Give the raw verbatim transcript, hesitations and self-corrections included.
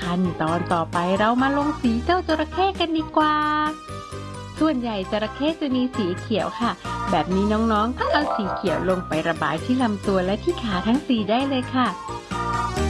ขั้นตอนต่อไปเรามาลงสีเจ้าจระเข้กันดีกว่าส่วนใหญ่จระเข้จะมีสีเขียวค่ะแบบนี้น้องๆก็เอาสีเขียวลงไประบายที่ลำตัวและที่ขาทั้งสี่ได้เลยค่ะ